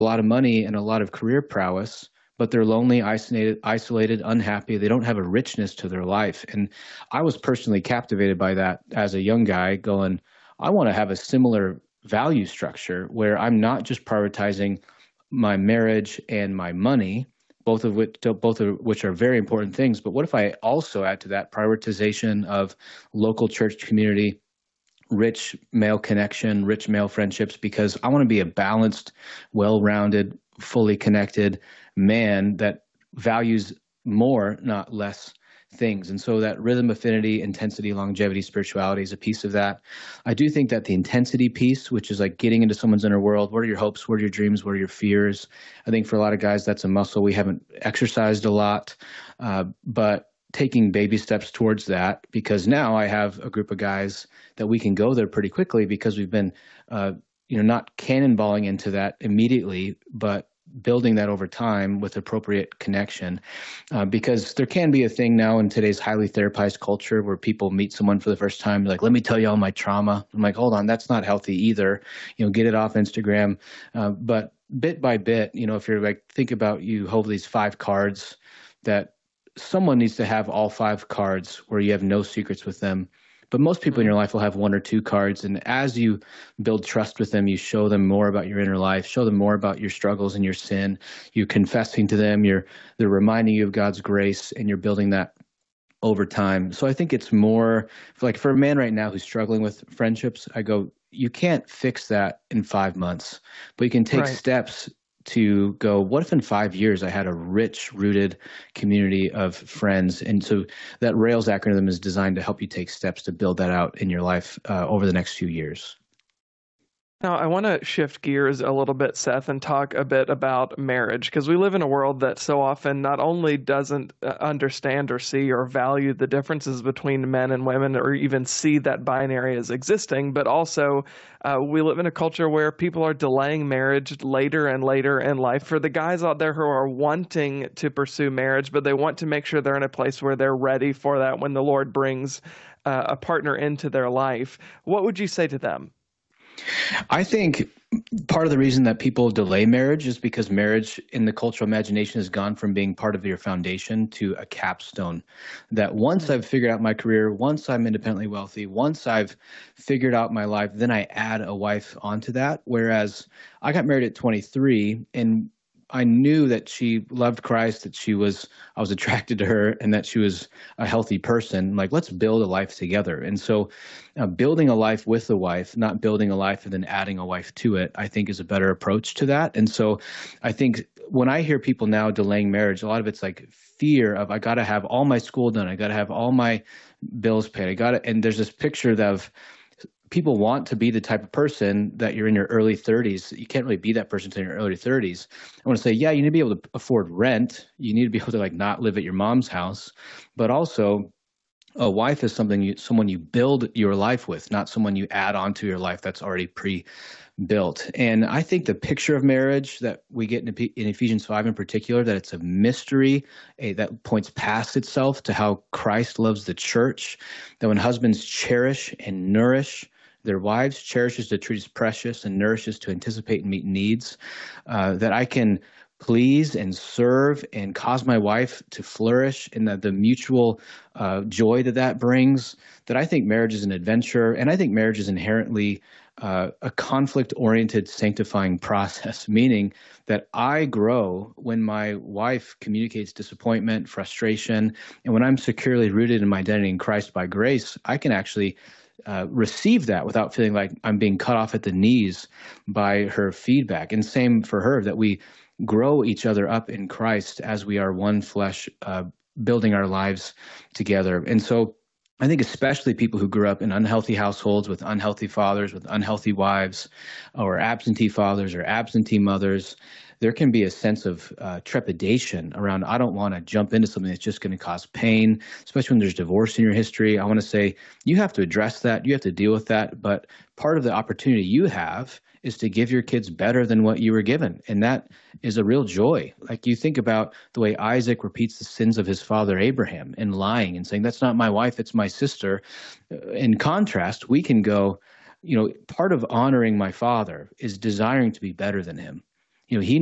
a lot of money and a lot of career prowess, but they're lonely, isolated, unhappy. They don't have a richness to their life. And I was personally captivated by that as a young guy, going, I want to have a similar value structure where I'm not just prioritizing my marriage and my money, both of which are very important things. But what if I also add to that prioritization of local church community, rich male connection, rich male friendships, because I want to be a balanced, well-rounded, fully connected man that values more, not less things. And so that rhythm, affinity, intensity, longevity, spirituality is a piece of that. I do think that the intensity piece, which is like getting into someone's inner world, what are your hopes? What are your dreams? What are your fears? I think for a lot of guys, that's a muscle we haven't exercised a lot. But taking baby steps towards that, because now I have a group of guys that we can go there pretty quickly because we've been, not cannonballing into that immediately, but building that over time with appropriate connection. Because there can be a thing now in today's highly therapized culture where people meet someone for the first time, like, let me tell you all my trauma. I'm like, hold on, that's not healthy either. Get it off Instagram. But bit by bit, if you're like, think about you hold these 5 cards that someone needs to have all 5 cards where you have no secrets with them. But most people in your life will have 1 or 2 cards. And as you build trust with them, you show them more about your inner life, show them more about your struggles and your sin. You're confessing to them, they're reminding you of God's grace, and you're building that over time. So I think it's more like for a man right now who's struggling with friendships, I go, you can't fix that in 5 months, but you can take Right. steps to go, what if in 5 years I had a rich rooted community of friends? And so that RAILS acronym is designed to help you take steps to build that out in your life over the next few years. Now, I want to shift gears a little bit, Seth, and talk a bit about marriage, because we live in a world that so often not only doesn't understand or see or value the differences between men and women, or even see that binary as existing, but also we live in a culture where people are delaying marriage later and later in life. For the guys out there who are wanting to pursue marriage, but they want to make sure they're in a place where they're ready for that when the Lord brings a partner into their life, what would you say to them? I think part of the reason that people delay marriage is because marriage in the cultural imagination has gone from being part of your foundation to a capstone. That once I've figured out my career, once I'm independently wealthy, once I've figured out my life, then I add a wife onto that. Whereas I got married at 23, and I knew that she loved Christ, that I was attracted to her, and that she was a healthy person. Like, let's build a life together. And so building a life with a wife, not building a life and then adding a wife to it, I think is a better approach to that. And so I think when I hear people now delaying marriage, a lot of it's like fear of, I got to have all my school done. I got to have all my bills paid. And there's this picture of people want to be the type of person that you're in your early 30s. You can't really be that person until your early 30s. I want to say, yeah, you need to be able to afford rent. You need to be able to like not live at your mom's house, but also a wife is someone you build your life with, not someone you add onto your life that's already pre-built. And I think the picture of marriage that we get in Ephesians 5 in particular, that it's a mystery that points past itself to how Christ loves the church, that when husbands cherish and nourish their wives, cherishes to treat as precious and nourishes to anticipate and meet needs, that I can please and serve and cause my wife to flourish, and the mutual joy that brings, that I think marriage is an adventure, and I think marriage is inherently a conflict-oriented sanctifying process, meaning that I grow when my wife communicates disappointment, frustration, and when I'm securely rooted in my identity in Christ by grace, I can actually receive that without feeling like I'm being cut off at the knees by her feedback. And same for her, that we grow each other up in Christ as we are one flesh, building our lives together. And so I think especially people who grew up in unhealthy households with unhealthy fathers, with unhealthy wives, or absentee fathers or absentee mothers, there can be a sense of trepidation around, I don't want to jump into something that's just going to cause pain, especially when there's divorce in your history. I want to say you have to address that. You have to deal with that. But part of the opportunity you have is to give your kids better than what you were given. And that is a real joy. Like, you think about the way Isaac repeats the sins of his father Abraham and lying and saying, that's not my wife, it's my sister. In contrast, we can go, part of honoring my father is desiring to be better than him. He